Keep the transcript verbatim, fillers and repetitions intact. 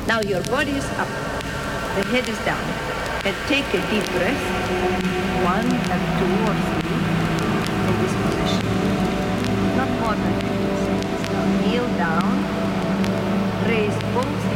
Now your body is up, the head is down, and take a deep breath, one and two or three, in this position. Not more than fifteen seconds. Now kneel down, raise both